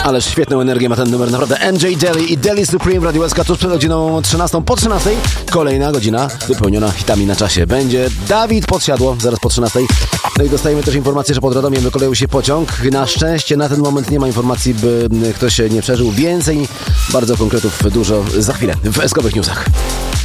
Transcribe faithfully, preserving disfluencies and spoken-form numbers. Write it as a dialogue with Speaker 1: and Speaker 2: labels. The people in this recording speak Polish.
Speaker 1: Ależ świetną energię ma ten numer, naprawdę. N J Daly i Daly Supreme w Radio S K tuż przed godziną trzynastą. Po trzynastej kolejna godzina wypełniona hitami na czasie. Będzie Dawid Podsiadło, zaraz po trzynastej. No i dostajemy też informację, że pod Radomiem wykoleił się pociąg. Na szczęście na ten moment nie ma informacji, by ktoś nie przeżył. Więcej, bardzo konkretów dużo za chwilę w S K owych Newsach.